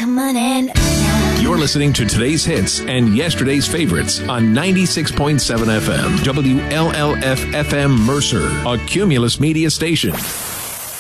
coming in. You're listening to today's hits and yesterday's favorites on 96.7 FM, WLLF FM Mercer, a Cumulus Media station.